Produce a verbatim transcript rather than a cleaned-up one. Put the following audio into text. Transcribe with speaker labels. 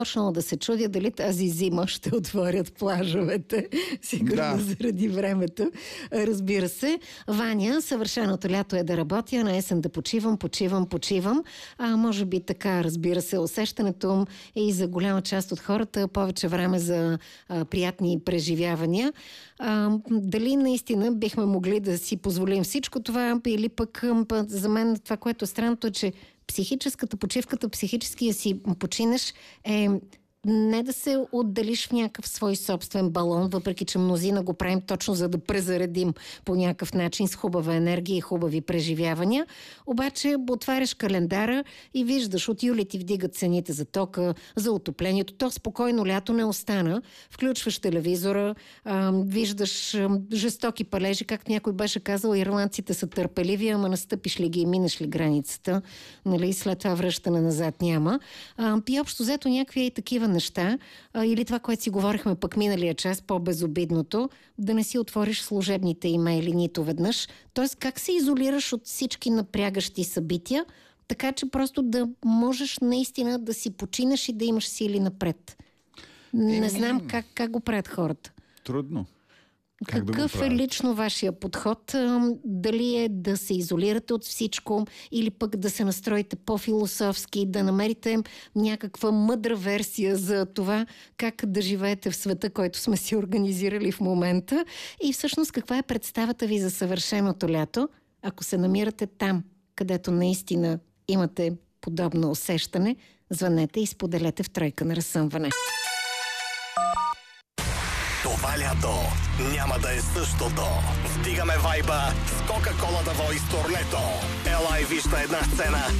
Speaker 1: Почнала да се чудя дали тази зима ще отворят плажовете. Сигурно да. Заради времето. Разбира се. Ваня, съвършеното лято е да работя, а на есен да почивам, почивам, почивам. А може би така, разбира се, усещането е и за голяма част от хората повече време за а, приятни преживявания. А, дали наистина бихме могли да си позволим всичко това, или пък за мен това, което е странното, е, че психическата почивката, психическия си починеш е не да се отделиш в някакъв свой собствен балон, въпреки че мнозина го правим точно за да презаредим по някакъв начин с хубава енергия и хубави преживявания. Обаче отваряш календара и виждаш, от юли ти вдигат цените за тока, за отоплението. То спокойно лято не остана. Включваш телевизора, а, виждаш а, жестоки палежи, както някой беше казал, ирландците са търпеливи, ама настъпиш ли ги и минеш ли границата, нали, след това връщане назад няма. А, и общо взето някакви и такива неща, а, или това, което си говорихме пък миналия час, по-безобидното, да не си отвориш служебните имейли нито веднъж. Тоест, как се изолираш от всички напрягащи събития, така че просто да можеш наистина да си починеш и да имаш сили напред. Не Еми... знам как, как го правят хората.
Speaker 2: Трудно. Как
Speaker 1: Какъв
Speaker 2: да
Speaker 1: е лично вашия подход? Дали е да се изолирате от всичко или пък да се настроите по-философски, да намерите някаква мъдра версия за това как да живеете в света, който сме си организирали в момента, и всъщност каква е представата ви за съвършеното лято, ако се намирате там, където наистина имате подобно усещане? Звънете и споделете в Тройка на разсъмване.
Speaker 3: Това лято няма да е същото. Вдигаме вайба с Кока-Кола да Voice турнето. Ела и вижте една сцена